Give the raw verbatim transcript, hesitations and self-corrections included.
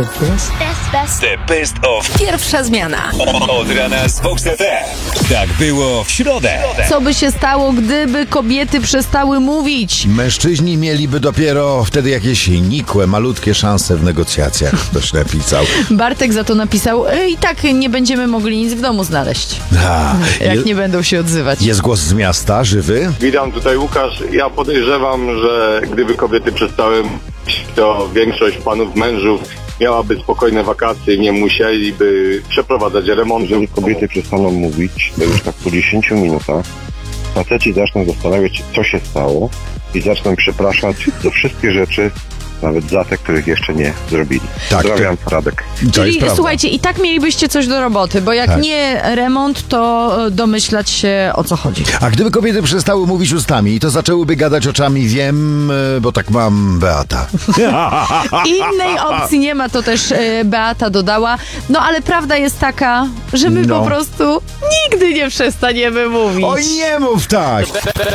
The best, Best, best. The best of pierwsza zmiana. od rana z Vox F M. Tak było w środę. Co by się stało, gdyby kobiety przestały mówić? Mężczyźni mieliby dopiero wtedy jakieś nikłe, malutkie szanse w negocjacjach. Ktoś napisał. Bartek za to napisał, e, i tak nie będziemy mogli nic w domu znaleźć, A, jak je, nie będą się odzywać. jest głos z miasta, żywy. Witam, tutaj Łukasz. Ja podejrzewam, że gdyby kobiety przestały mówić, to większość panów mężów miałaby spokojne wakacje i nie musieliby przeprowadzać remontu. Jeżeli kobiety przestaną mówić, to już tak po dziesięciu minutach faceci zaczną zastanawiać się, co się stało i zaczną przepraszać za wszystkie rzeczy, nawet za te, których jeszcze nie zrobili. Tak, Pozdrawiam, Radek. To Czyli jest prawda. słuchajcie, i tak mielibyście coś do roboty, bo jak Tak. nie remont, to e, domyślać się, o co chodzi. A gdyby kobiety przestały mówić ustami, to zaczęłyby gadać oczami, wiem, e, bo tak mam, Beata. Innej opcji nie ma, to też e, Beata dodała. No ale prawda jest taka, że my No. po prostu nigdy nie przestaniemy mówić. Oj, nie mów tak!